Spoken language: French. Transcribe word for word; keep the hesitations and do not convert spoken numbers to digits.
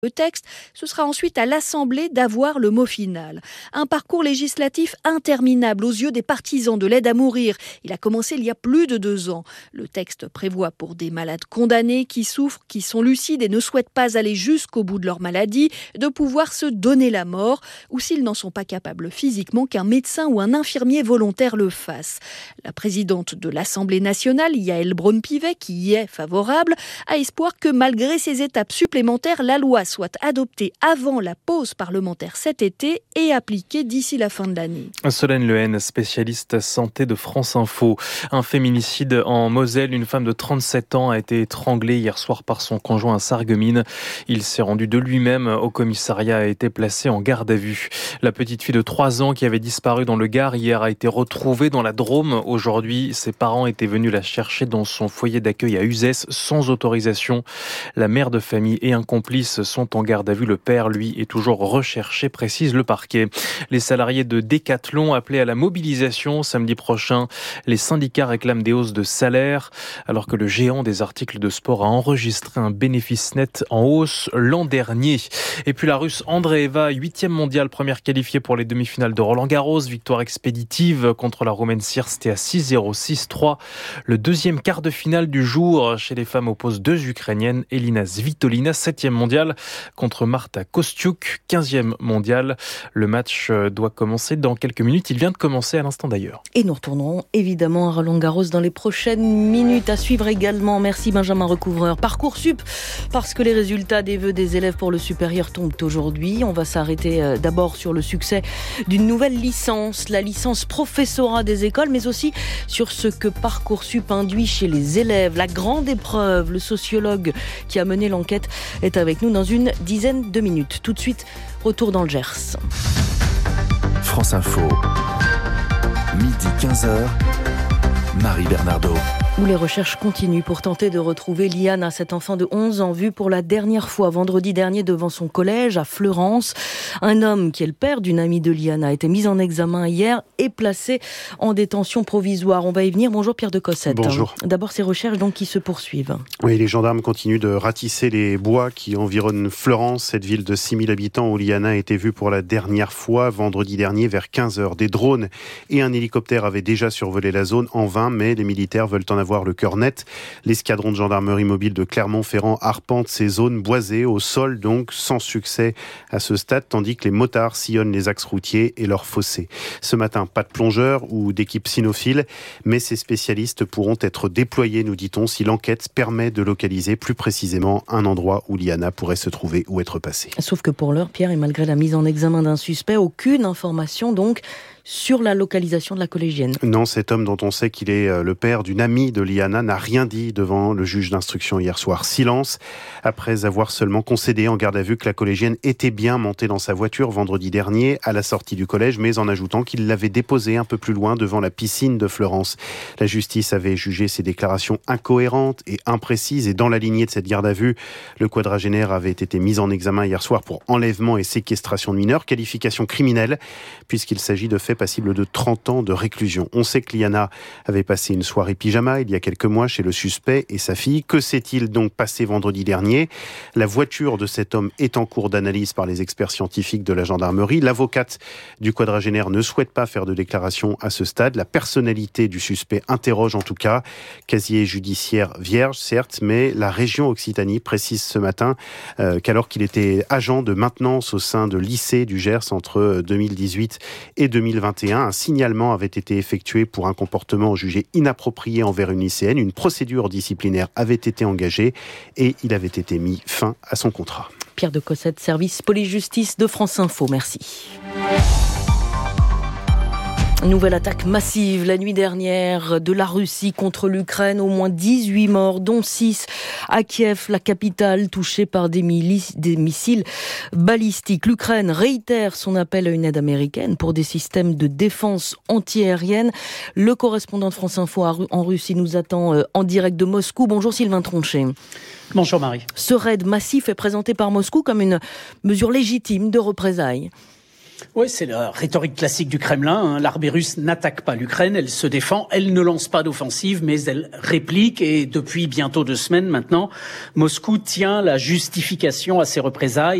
le texte, ce sera ensuite à l'Assemblée d'avoir le mot final. Un parcours législatif interminable aux yeux des partisans de l'aide à mourir. Il a commencé il y a plus de deux ans. Le texte prévoit pour des malades condamnés qui souffrent, qui sont lucides et ne souhaitent pas aller jusqu'au bout de leur maladie, de pouvoir se donner la mort, ou s'ils n'en sont pas capables physiquement, qu'un médecin ou un infirmier volontaire le fasse. La présidente de l'Assemblée nationale, Yaël Braun-Pivet, qui y est favorable, a espoir que malgré ces étapes supplémentaires, la loi soit adoptée avant la pause parlementaire cet été et appliquée d'ici la fin de l'année. Solène Lehen, spécialiste santé de France Info. Un féminicide en Moselle. Une femme de trente-sept ans a été étranglée hier soir par son conjoint à Sarreguemines. Il s'est rendu de lui-même au commissariat et a été placé en garde à vue. La petite fille de trois ans qui avait disparu dans le Gard hier a été retrouvée dans la Drôme. Aujourd'hui, ses parents étaient venus la chercher dans son foyer d'accueil à Uzès sans autorisation. La mère de famille et un complice sont en garde à vue. Le père, lui, est toujours recherché, précise le parquet. Les salariés de Decathlon appelés à la mobilisation samedi prochain. Les syndicats réclament des hausses de salaire, alors que le géant des articles de sport a enregistré un bénéfice net en hausse l'an dernier. Et puis la Russe Andreeva, huitième mondiale, première qualifiée pour les demi-finales de Roland-Garros. Victoire expéditive contre la Roumaine Sirste à six zéro six trois. Le deuxième quart de finale du jour chez les femmes oppose deux Ukrainiennes. Elina Svitolina, septième mondiale, contre Marta Kostiuk, quinzième mondiale. Le match doit commencer dans quelques minutes. Il vient de commencer à l'instant d'ailleurs. Et nous retournerons évidemment à Roland-Garros dans les prochaines minutes. À suivre également, merci Benjamin Recouvreur. Parcoursup, parce que les résultats des vœux des élèves pour le supérieur tombent aujourd'hui. On va s'arrêter d'abord sur le succès d'une nouvelle licence, la licence professorat des écoles, mais aussi sur ce que Parcoursup induit chez les élèves. La grande épreuve, le sociologue qui a mené l'enquête est avec nous dans une dizaine de minutes. Tout de suite, retour dans le Gers. France Info, midi quinze heures, Marie Bernardo. Où les recherches continuent pour tenter de retrouver Liana, cet enfant de onze ans vu pour la dernière fois vendredi dernier devant son collège à Fleurance. Un homme qui est le père d'une amie de Liana a été mis en examen hier et placé en détention provisoire. On va y venir. Bonjour Pierre de Cossette. Bonjour. D'abord ces recherches donc qui se poursuivent. Oui, les gendarmes continuent de ratisser les bois qui environnent Fleurance, cette ville de six mille habitants où Liana a été vue pour la dernière fois vendredi dernier vers quinze heures. Des drones et un hélicoptère avaient déjà survolé la zone en vain, mais les militaires veulent en avoir le cœur net. L'escadron de gendarmerie mobile de Clermont-Ferrand arpente ces zones boisées, au sol donc, sans succès à ce stade, tandis que les motards sillonnent les axes routiers et leurs fossés. Ce matin, pas de plongeurs ou d'équipe cynophile, mais ces spécialistes pourront être déployés, nous dit-on, si l'enquête permet de localiser plus précisément un endroit où Liana pourrait se trouver ou être passée. Sauf que pour l'heure, Pierre, et malgré la mise en examen d'un suspect, aucune information donc sur la localisation de la collégienne. Non, cet homme dont on sait qu'il est le père d'une amie de Liana n'a rien dit devant le juge d'instruction hier soir. Silence, après avoir seulement concédé en garde à vue que la collégienne était bien montée dans sa voiture vendredi dernier à la sortie du collège, mais en ajoutant qu'il l'avait déposée un peu plus loin devant la piscine de Fleurance. La justice avait jugé ces déclarations incohérentes et imprécises, et dans la lignée de cette garde à vue, le quadragénaire avait été mis en examen hier soir pour enlèvement et séquestration de mineurs, qualification criminelle, puisqu'il s'agit de faits passible de trente ans de réclusion. On sait que Liana avait passé une soirée pyjama il y a quelques mois chez le suspect et sa fille. Que s'est-il donc passé vendredi dernier ? La voiture de cet homme est en cours d'analyse par les experts scientifiques de la gendarmerie. L'avocate du quadragénaire ne souhaite pas faire de déclaration à ce stade. La personnalité du suspect interroge en tout cas. Casier judiciaire vierge, certes, mais la région Occitanie précise ce matin euh, qu'alors qu'il était agent de maintenance au sein de lycée du Gers entre deux mille dix-huit et deux mille vingt et un, un signalement avait été effectué pour un comportement jugé inapproprié envers une lycéenne. Une procédure disciplinaire avait été engagée et il avait été mis fin à son contrat. Pierre de Cossette, service police-justice de France Info. Merci. Nouvelle attaque massive la nuit dernière de la Russie contre l'Ukraine. Au moins dix-huit morts, dont six à Kiev, la capitale, touchée par des, milices, des missiles balistiques. L'Ukraine réitère son appel à une aide américaine pour des systèmes de défense antiaérienne. Le correspondant de France Info en Russie nous attend en direct de Moscou. Bonjour Sylvain Tronchet. Bonjour Marie. Ce raid massif est présenté par Moscou comme une mesure légitime de représailles. Oui, c'est la rhétorique classique du Kremlin. Hein. L'armée russe n'attaque pas l'Ukraine, elle se défend, elle ne lance pas d'offensive, mais elle réplique. Et depuis bientôt deux semaines maintenant, Moscou tient la justification à ses représailles